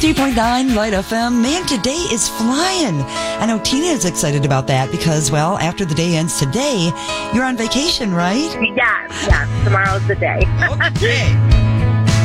90.9 Light FM. Man, today is flying. I know Tina is excited about that because, well, after the day ends today, you're on vacation, right? Yes. Tomorrow's the day. Okay.